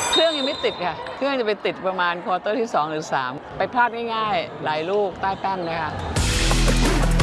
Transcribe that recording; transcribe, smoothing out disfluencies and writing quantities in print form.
เครื่องยังไม่ติดค่ะเครื่องจะไปติดประมาณควอเตอร์ที่2 หรือ 3ไปพลาดง่ายๆหลายลูกใต้แป้นนะคะ